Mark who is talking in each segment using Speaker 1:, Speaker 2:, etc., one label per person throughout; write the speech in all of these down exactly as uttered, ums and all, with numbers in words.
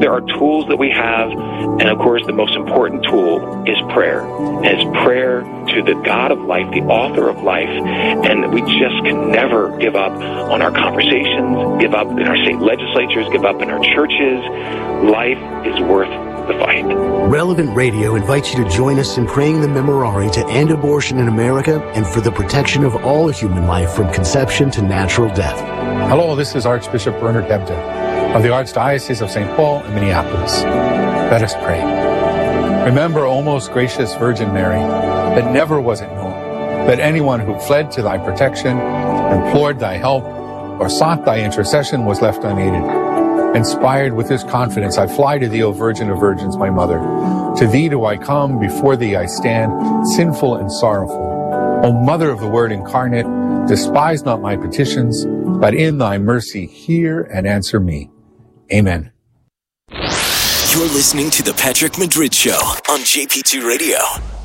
Speaker 1: there are tools that we have, and of course the most important tool is prayer. And it's prayer to the God of life, the author of life, and we just can never give up on our conversations, give up in our state legislatures, give up in our churches. Life is worth the fight.
Speaker 2: Relevant Radio invites you to join us in praying the Memorare to end abortion in America and for the protection of all human life from conception to natural death.
Speaker 3: Hello, this is Archbishop Bernard Debda of the Archdiocese of Saint Paul in Minneapolis. Let us pray. Remember, O most gracious Virgin Mary, that never was it known that anyone who fled to thy protection, implored thy help, or sought thy intercession was left unaided. Inspired with this confidence, I fly to thee, O Virgin of Virgins, my mother. To thee do I come, before thee I stand, sinful and sorrowful. O Mother of the Word incarnate, despise not my petitions, but in thy mercy hear and answer me. Amen.
Speaker 4: You're listening to The Patrick Madrid Show on J P two Radio.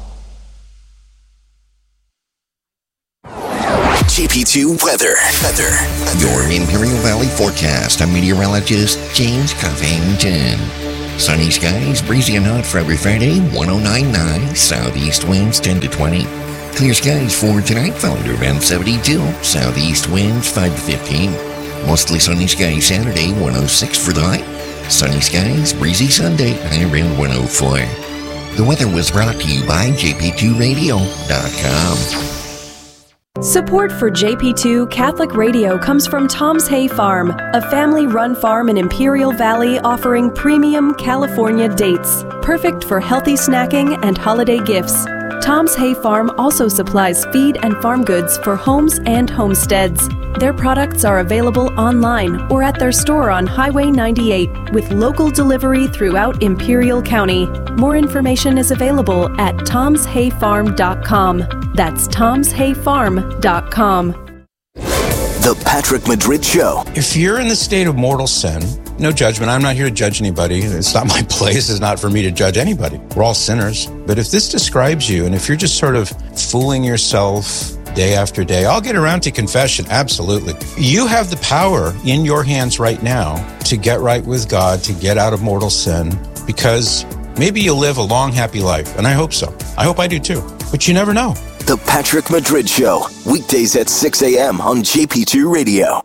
Speaker 4: J P two Weather. Weather.
Speaker 5: Your Imperial Valley forecast. I'm meteorologist James Covington. Sunny skies, breezy and hot for every Friday, one oh nine point nine. Southeast winds ten to twenty. Clear skies for tonight, followed around seventy-two. Southeast winds five to fifteen. Mostly sunny skies Saturday, one oh six for the high. Sunny skies, breezy Sunday, high around one oh four. The weather was brought to you by J P two radio dot com.
Speaker 6: Support for J P two Catholic Radio comes from Tom's Hay Farm, a family-run farm in Imperial Valley offering premium California dates, perfect for healthy snacking and holiday gifts. Tom's Hay Farm also supplies feed and farm goods for homes and homesteads. Their products are available online or at their store on Highway ninety-eight with local delivery throughout Imperial County. More information is available at toms hay farm dot com. That's toms hay farm dot com.
Speaker 4: The Patrick Madrid Show.
Speaker 7: If you're in the state of mortal sin, no judgment. I'm not here to judge anybody. It's not my place. It's not for me to judge anybody. We're all sinners. But if this describes you, and if you're just sort of fooling yourself day after day, I'll get around to confession. Absolutely. You have the power in your hands right now to get right with God, to get out of mortal sin, because maybe you'll live a long, happy life. And I hope so. I hope I do too. But you never know.
Speaker 4: The Patrick Madrid Show. Weekdays at six a.m. on J P two Radio.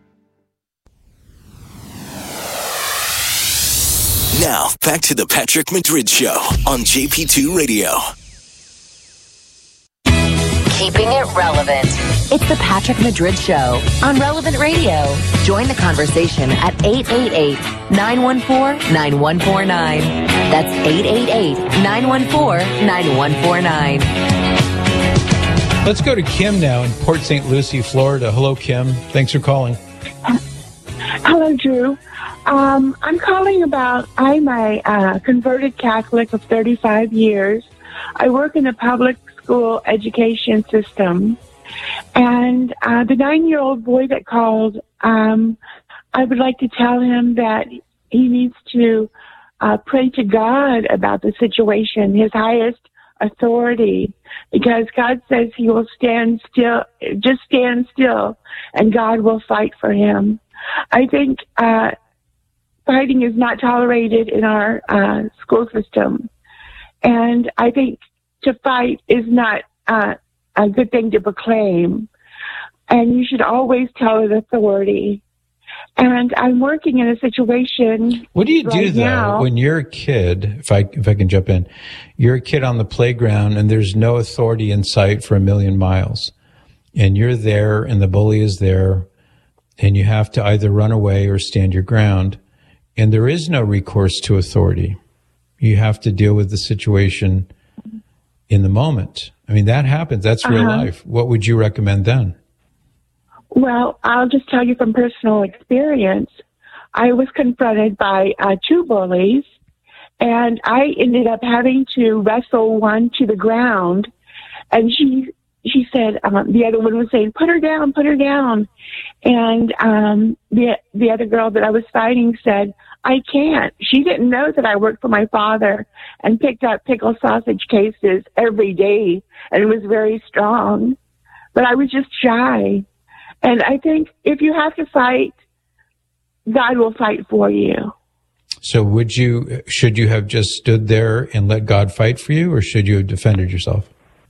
Speaker 4: Now, back to the Patrick Madrid Show on J P two Radio.
Speaker 8: Keeping it relevant. It's the Patrick Madrid Show on Relevant Radio. Join the conversation at eight eight eight, nine one four, nine one four nine. That's eight eight eight, nine one four, nine one four nine.
Speaker 9: Let's go to Kim now in Port Saint Lucie, Florida. Hello, Kim. Thanks for calling.
Speaker 10: Hello, Drew. Um, I'm calling about, I'm a uh, converted Catholic of thirty-five years. I work in the public school education system. And uh, the nine-year-old boy that called, um, I would like to tell him that he needs to uh, pray to God about the situation, his highest authority, because God says he will stand still, just stand still, and God will fight for him. I think uh, fighting is not tolerated in our uh, school system. And I think to fight is not uh, a good thing to proclaim. And you should always tell an authority. And I'm working in a situation.
Speaker 9: What do you
Speaker 10: right
Speaker 9: do though
Speaker 10: now,
Speaker 9: when you're a kid? If I if I can jump in, you're a kid on the playground and there's no authority in sight for a million miles, and you're there and the bully is there, and you have to either run away or stand your ground, and there is no recourse to authority. You have to deal with the situation in the moment. I mean, that happens. That's real
Speaker 10: uh-huh.
Speaker 9: life. What would you recommend then?
Speaker 10: Well, I'll just tell you from personal experience. I was confronted by uh, two bullies, and I ended up having to wrestle one to the ground. And she she said, um, the other one was saying, "Put her down, put her down." And um, the the other girl that I was fighting said, "I can't." She didn't know that I worked for my father and picked up pickle sausage cases every day, and it was very strong. But I was just shy. And I think if you have to fight, God will fight for you.
Speaker 9: So would you, should you have just stood there and let God fight for you, or should you have defended yourself?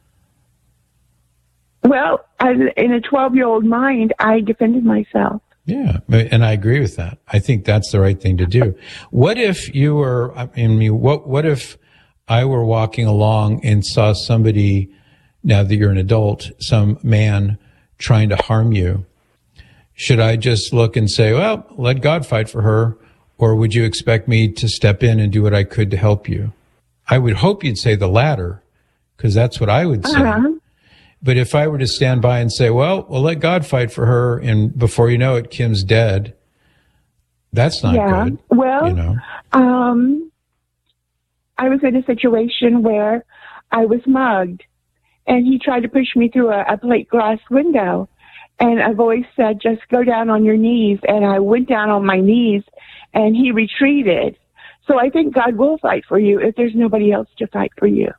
Speaker 10: Well, I, in a twelve-year-old mind, I defended myself.
Speaker 9: Yeah, and I agree with that. I think that's the right thing to do. What if you were, I mean, what, what if I were walking along and saw somebody, now that you're an adult, some man trying to harm you? Should I just look and say, well, let God fight for her? Or would you expect me to step in and do what I could to help you? I would hope you'd say the latter, because that's what I would say.
Speaker 10: Uh-huh.
Speaker 9: But if I were to stand by and say, well, well, let God fight for her, and before you know it, Kim's dead, that's not
Speaker 10: yeah.
Speaker 9: good.
Speaker 10: Well,
Speaker 9: you know?
Speaker 10: um, I was in a situation where I was mugged, and he tried to push me through a, a plate glass window. And a voice said, just go down on your knees. And I went down on my knees, and he retreated. So I think God will fight for you if there's nobody else to fight for you.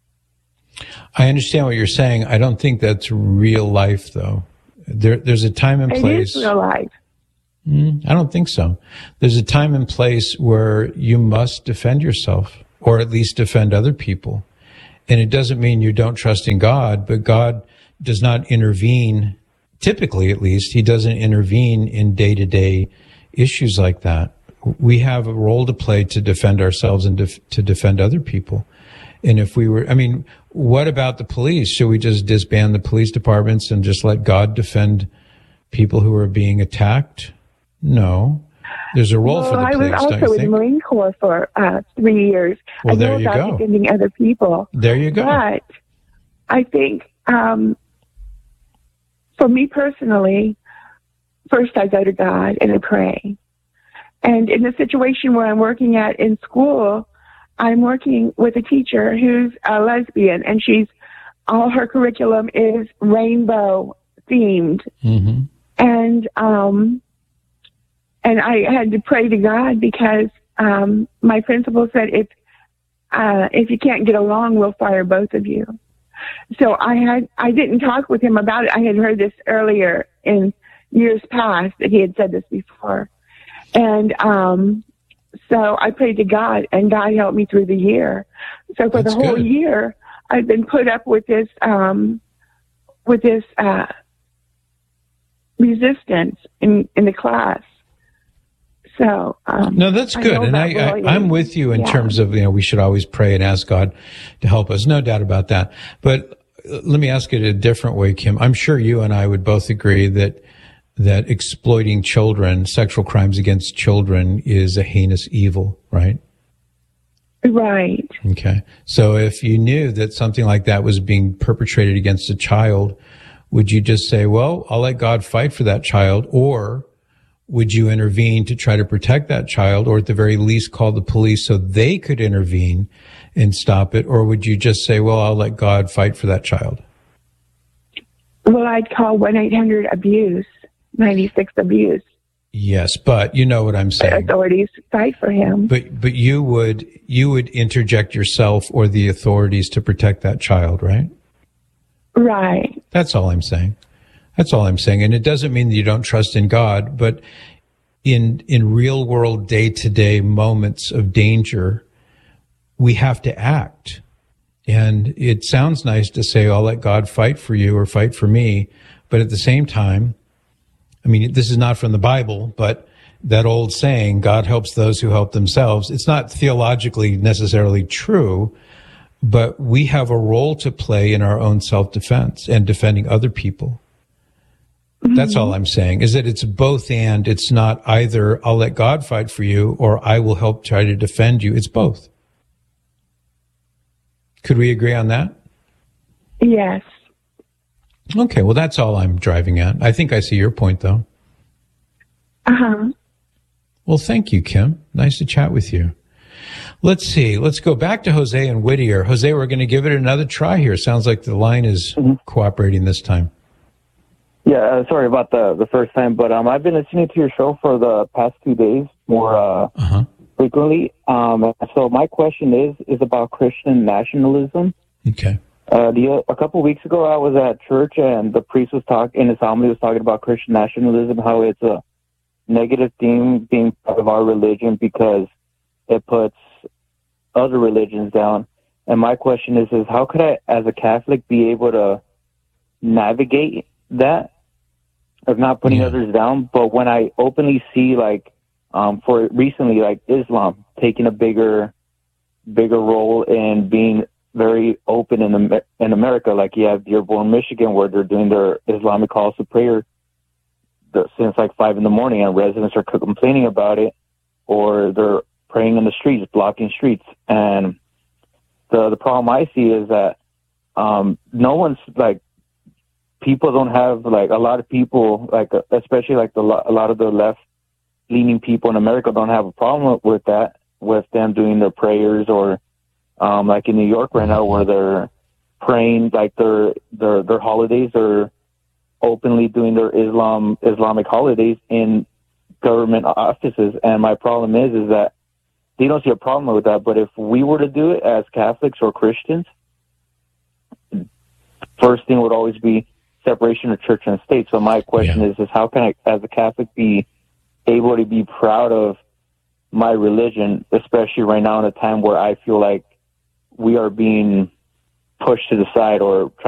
Speaker 9: I understand what you're saying. I don't think that's real life, though. There, there's a time and place.
Speaker 10: It is real life.
Speaker 9: Mm, I don't think so. There's a time and place where you must defend yourself, or at least defend other people. And it doesn't mean you don't trust in God, but God does not intervene. Typically, at least, he doesn't intervene in day-to-day issues like that. We have a role to play to defend ourselves and def- to defend other people. And if we were, I mean, what about the police? Should we just disband the police departments and just let God defend people who are being attacked? No. There's a role
Speaker 10: well,
Speaker 9: for the police,
Speaker 10: I was also
Speaker 9: don't you
Speaker 10: in
Speaker 9: think?
Speaker 10: the Marine Corps for uh, three years.
Speaker 9: Well,
Speaker 10: I
Speaker 9: there
Speaker 10: know
Speaker 9: you
Speaker 10: about
Speaker 9: go.
Speaker 10: defending other people.
Speaker 9: There you go.
Speaker 10: But I think, um, for me personally, first I go to God and I pray. And in the situation where I'm working at in school, I'm working with a teacher who's a lesbian, and she's, all her curriculum is rainbow themed.
Speaker 9: Mm-hmm.
Speaker 10: And, um, and I had to pray to God because, um, my principal said, if, uh, if you can't get along, we'll fire both of you. So I had, I didn't talk with him about it. I had heard this earlier in years past that he had said this before. And, um, so I prayed to God, and God helped me through the year. So for
Speaker 9: That's
Speaker 10: the whole
Speaker 9: good.
Speaker 10: year, I've been put up with this, um, with this, uh, resistance in, in the class. So, um,
Speaker 9: no, that's good.
Speaker 10: I
Speaker 9: And I, I,
Speaker 10: really,
Speaker 9: I'm with you in
Speaker 10: yeah.
Speaker 9: terms of, you know, we should always pray and ask God to help us. No doubt about that. But uh, let me ask it a different way, Kim. I'm sure you and I would both agree that that exploiting children, sexual crimes against children, is a heinous evil, right?
Speaker 10: Right.
Speaker 9: Okay. So if you knew that something like that was being perpetrated against a child, would you just say, well, I'll let God fight for that child? Or would you intervene to try to protect that child, or at the very least call the police so they could intervene and stop it? Or would you just say, well, I'll let God fight for that child?
Speaker 10: Well, I'd call one eight hundred abuse, ninety-six abuse.
Speaker 9: Yes, but you know what I'm saying.
Speaker 10: Authorities fight for him.
Speaker 9: But but you would you would interject yourself or the authorities to protect that child, right?
Speaker 10: Right.
Speaker 9: That's all I'm saying. That's all I'm saying. And it doesn't mean that you don't trust in God, but in in real world day-to-day moments of danger, we have to act. And it sounds nice to say, I'll let God fight for you or fight for me. But at the same time, I mean, this is not from the Bible, but that old saying, God helps those who help themselves. It's not theologically necessarily true, but we have a role to play in our own self-defense and defending other people. Mm-hmm. That's all I'm saying, is that it's both and. It's not either I'll let God fight for you or I will help try to defend you. It's both. Could we agree on that?
Speaker 10: Yes.
Speaker 9: Okay, well, that's all I'm driving at. I think I see your point, though.
Speaker 10: Uh-huh.
Speaker 9: Well, thank you, Kim. Nice to chat with you. Let's see. Let's go back to Jose and Whittier. Jose, we're going to give it another try here. Sounds like the line is mm-hmm. cooperating this time.
Speaker 11: Yeah, uh, sorry about the the first time, but um, I've been listening to your show for the past two days more uh,
Speaker 9: uh-huh.
Speaker 11: frequently. Um, so my question is is about Christian nationalism.
Speaker 9: Okay.
Speaker 11: Uh, the, a couple of weeks ago, I was at church, and the priest was talking, in his homily was talking about Christian nationalism, how it's a negative thing being part of our religion because it puts other religions down. And my question is, is how could I, as a Catholic, be able to navigate that of not putting yeah. others down? But when I openly see, like, um, for recently, like Islam taking a bigger, bigger role in being very open in in America, like you have Dearborn, Michigan, where they're doing their Islamic calls to prayer since like five in the morning, and residents are complaining about it, or they're praying in the streets, blocking streets. And the the problem I see is that um, no one's like, people don't have like a lot of people, like especially like the a lot of the left leaning people in America don't have a problem with that, with them doing their prayers, or um, like in New York right now, where they're praying like their their their holidays, are openly doing their Islam Islamic holidays in government offices. And my problem is is that they don't see a problem with that. But if we were to do it as Catholics or Christians, first thing would always be separation of church and state. So my question yeah. is, is how can I, as a Catholic, be able to be proud of my religion, especially right now in a time where I feel like we are being pushed to the side or